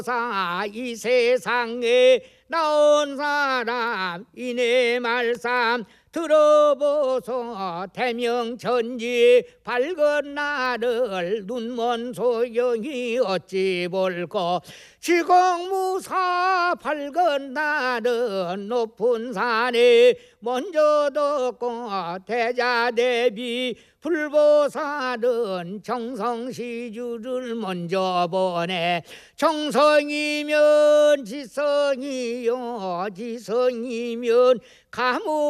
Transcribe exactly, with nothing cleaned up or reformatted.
사 이 세상에 나온 사람 이내 말씀 들어보소. 대명천지 밝은 나를 눈먼 소경이 어찌 볼꼬. 지공무사 밝은 나는 높은 산에 먼저 뒀고. 대자대비 불보살은 정성시주를 먼저 보내. 정성이면 지성이요, 지성이면 가무